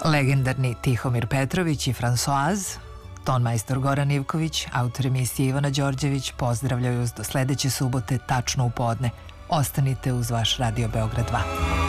Legendarni Tihomir Petrović i Françoise, tonmajstor Goran Ivković, autor emisije Ivana Đorđević pozdravljaju vas do sledeće subote tačno u podne. Ostanite uz vaš Radio Beograd 2.